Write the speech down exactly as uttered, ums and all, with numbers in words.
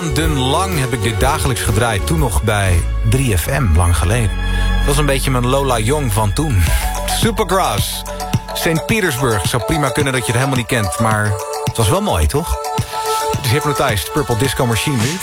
Lang heb ik dit dagelijks gedraaid. Toen nog bij drie F M, lang geleden. Dat was een beetje mijn Lola Young van toen. Supergrass. Saint Petersburg. Zou prima kunnen dat je het helemaal niet kent. Maar het was wel mooi, toch? Het is Hypnotized, Purple Disco Machine nu.